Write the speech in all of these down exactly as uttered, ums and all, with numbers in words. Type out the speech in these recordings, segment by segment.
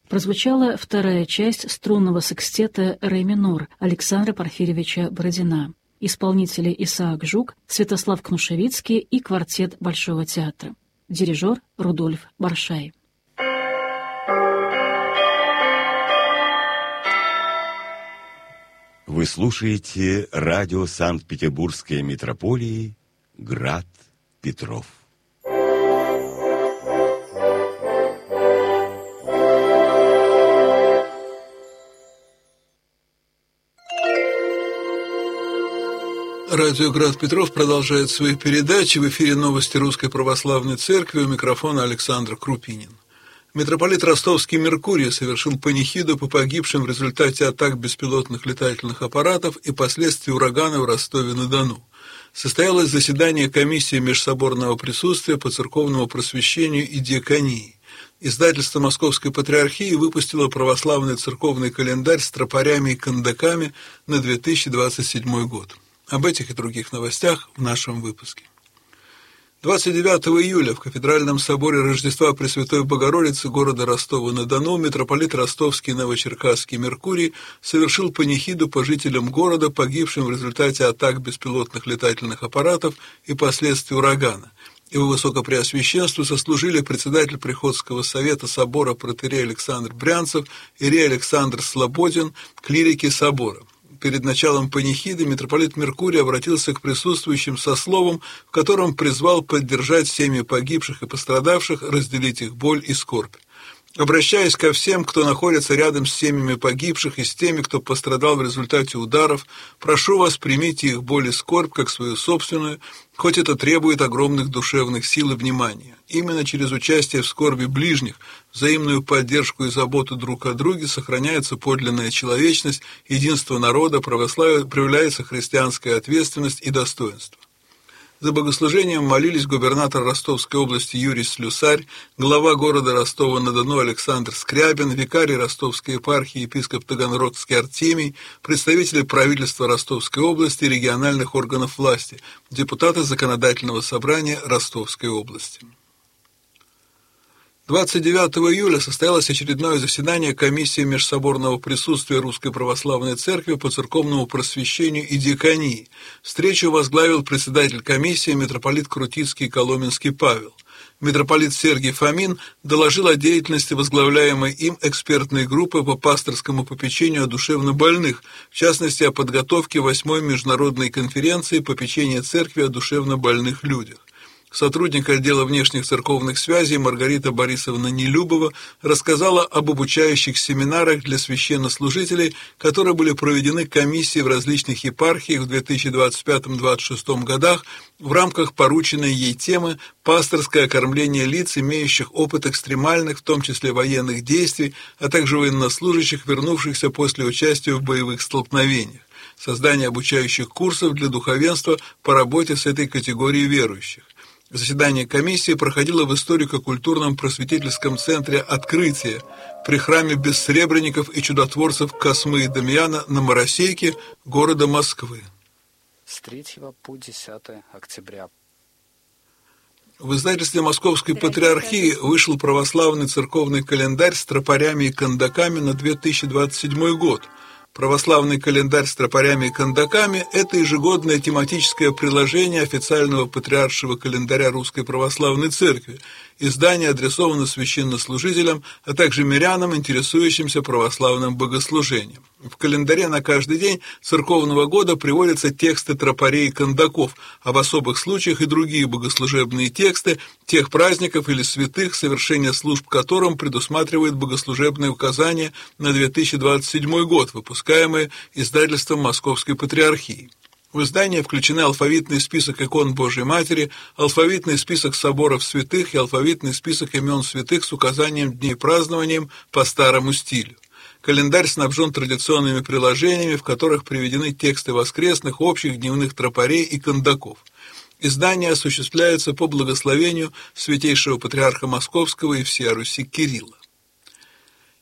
прозвучала вторая часть струнного секстета «Ре минор» Александра Порфирьевича Бородина. Исполнители Исаак Жук, Святослав Кнушевицкий и квартет Большого театра. Дирижер Рудольф Баршай. Вы слушаете радио Санкт-Петербургской митрополии «Град Петров». Радио «Град Петров» продолжает свои передачи. В эфире новости Русской Православной Церкви. У микрофона Александр Крупинин. Митрополит Ростовский Меркурий совершил панихиду по погибшим в результате атак беспилотных летательных аппаратов и последствий урагана в Ростове-на-Дону. Состоялось заседание комиссии межсоборного присутствия по церковному просвещению и диаконии. Издательство Московской Патриархии выпустило православный церковный календарь с тропарями и кандаками на две тысячи двадцать седьмой год. Об этих и других новостях в нашем выпуске. двадцать девятого июля в Кафедральном соборе Рождества Пресвятой Богородицы города Ростова-на-Дону митрополит Ростовский Новочеркасский Меркурий совершил панихиду по жителям города, погибшим в результате атак беспилотных летательных аппаратов и последствий урагана. Его Высокопреосвященству сослужили председатель Приходского совета собора протоиерей Александр Брянцев, иерей Александр Слободин, клирики собора. Перед началом панихиды митрополит Меркурий обратился к присутствующим со словом, в котором призвал поддержать семьи погибших и пострадавших, разделить их боль и скорбь. Обращаясь ко всем, кто находится рядом с семьями погибших и с теми, кто пострадал в результате ударов, прошу вас, примите их боль и скорбь как свою собственную, хоть это требует огромных душевных сил и внимания. Именно через участие в скорби ближних, взаимную поддержку и заботу друг о друге сохраняется подлинная человечность, единство народа, православие, проявляется христианская ответственность и достоинство. За богослужением молились губернатор Ростовской области Юрий Слюсарь, глава города Ростова-на-Дону Александр Скрябин, викарий Ростовской епархии епископ Таганрогский Артемий, представители правительства Ростовской области и региональных органов власти, депутаты Законодательного собрания Ростовской области. двадцать девятого июля состоялось очередное заседание комиссии межсоборного присутствия Русской Православной Церкви по церковному просвещению и диаконии. Встречу возглавил председатель комиссии митрополит Крутицкий Коломенский Павел. Митрополит Сергий Фомин доложил о деятельности возглавляемой им экспертной группы по пасторскому попечению о душевнобольных, в частности о подготовке восьмой международной конференции попечения Церкви о душевнобольных людях. Сотрудник отдела внешних церковных связей Маргарита Борисовна Нелюбова рассказала об обучающих семинарах для священнослужителей, которые были проведены комиссией в различных епархиях в две тысячи двадцать пятом — две тысячи двадцать шестом годах в рамках порученной ей темы «Пасторское окормление лиц, имеющих опыт экстремальных, в том числе военных действий, а также военнослужащих, вернувшихся после участия в боевых столкновениях. Создание обучающих курсов для духовенства по работе с этой категорией верующих». Заседание комиссии проходило в историко-культурном просветительском центре «Открытие» при храме бессребренников и чудотворцев Космы и Дамьяна на Моросейке города Москвы. С третьего по десятое октября. В издательстве Московской Патриархии вышел православный церковный календарь с тропарями и кандаками на две тысячи двадцать седьмой год. Православный календарь с тропарями и кандаками – это ежегодное тематическое приложение официального патриаршего календаря Русской Православной Церкви. Издание адресовано священнослужителям, а также мирянам, интересующимся православным богослужением. В календаре на каждый день церковного года приводятся тексты тропарей и кандаков, а в особых случаях и другие богослужебные тексты тех праздников или святых, совершение служб которым предусматривает богослужебные указания на две тысячи двадцать седьмой год, выпускаемые издательством Московской Патриархии. В издание включены алфавитный список икон Божьей Матери, алфавитный список соборов святых и алфавитный список имен святых с указанием дней празднованием по старому стилю. Календарь снабжен традиционными приложениями, в которых приведены тексты воскресных, общих, дневных тропарей и кандаков. Издание осуществляется по благословению святейшего патриарха Московского и всея Руси Кирилла.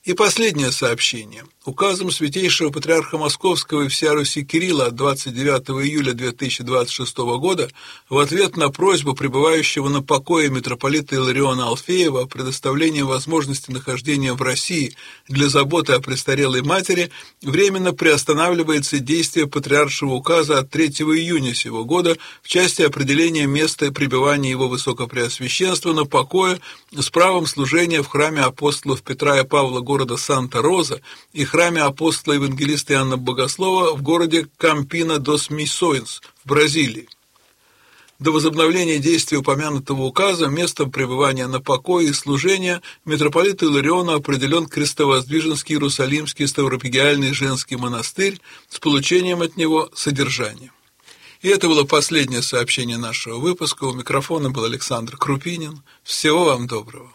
И последнее сообщение. Указом Святейшего Патриарха Московского и всея Руси Кирилла от двадцать девятого июля две тысячи двадцать шестого года в ответ на просьбу пребывающего на покое митрополита Илариона Алфеева о предоставлении возможности нахождения в России для заботы о престарелой матери временно приостанавливается действие патриаршего указа от третьего июня сего года в части определения места пребывания его Высокопреосвященства на покое с правом служения в храме апостолов Петра и Павла города Санта-Роза и храме апостола евангелиста Иоанна Богослова в городе Кампина-дос-Миссоинс в Бразилии. До возобновления действия упомянутого указа местом пребывания на покое и служения митрополита Илариона определен Крестовоздвиженский Иерусалимский Ставропигиальный женский монастырь с получением от него содержания. И это было последнее сообщение нашего выпуска. У микрофона был Александр Крупинин. Всего вам доброго.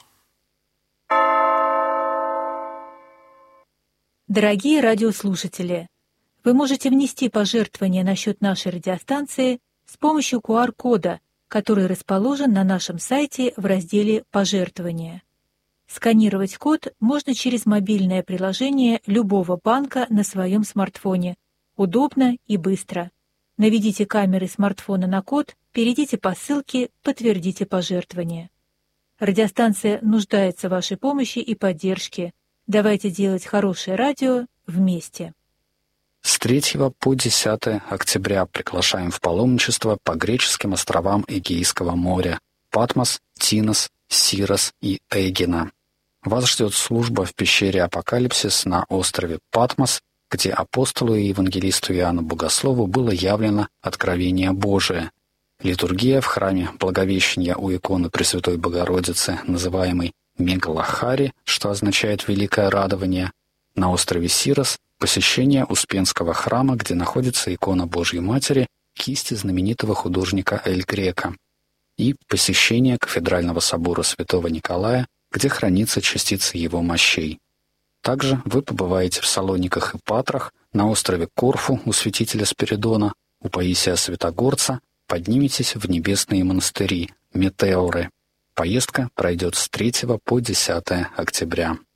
Дорогие радиослушатели, вы можете внести пожертвования на счет нашей радиостанции с помощью ку ар кода, который расположен на нашем сайте в разделе «Пожертвования». Сканировать код можно через мобильное приложение любого банка на своем смартфоне. Удобно и быстро. Наведите камеры смартфона на код, перейдите по ссылке, подтвердите пожертвование. Радиостанция нуждается в вашей помощи и поддержке. Давайте делать хорошее радио вместе. С третьего по десятое октября приглашаем в паломничество по греческим островам Эгейского моря Патмос, Тинос, Сирос и Эгина. Вас ждет служба в пещере Апокалипсис на острове Патмос, где апостолу и евангелисту Иоанну Богослову было явлено откровение Божие. Литургия в храме Благовещения у иконы Пресвятой Богородицы, называемой Мегалахари, что означает «великое радование», на острове Сирос посещение Успенского храма, где находится икона Божьей Матери, кисти знаменитого художника Эль Грека, и посещение кафедрального собора Святого Николая, где хранится частица его мощей. Также вы побываете в Салониках и Патрах, на острове Корфу у святителя Спиридона, у Паисия Святогорца, подниметесь в небесные монастыри Метеоры. Поездка пройдет с третьего по десятое октября.